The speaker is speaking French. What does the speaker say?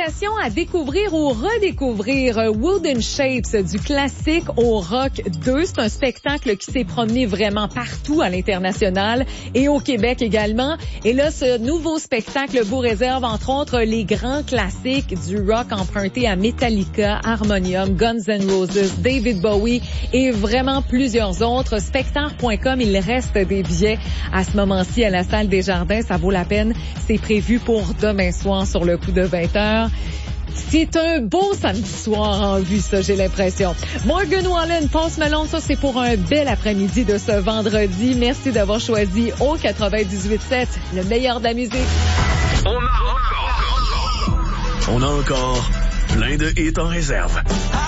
invitation à découvrir ou redécouvrir Wooden Shapes du classique au rock 2. C'est un spectacle qui s'est promené vraiment partout à l'international et au Québec également. Et là, ce nouveau spectacle vous réserve entre autres les grands classiques du rock empruntés à Metallica, Harmonium, Guns N' Roses, David Bowie et vraiment plusieurs autres. Spectacle.com, il reste des billets à ce moment-ci à la salle des Jardins. Ça vaut la peine. C'est prévu pour demain soir sur le coup de 20h. C'est un beau samedi soir en vue, ça, j'ai l'impression. Morgan Wallen, Post Malone, ça, c'est pour un bel après-midi de ce vendredi. Merci d'avoir choisi au 98.7, le meilleur de la musique. On a encore plein de hits en réserve.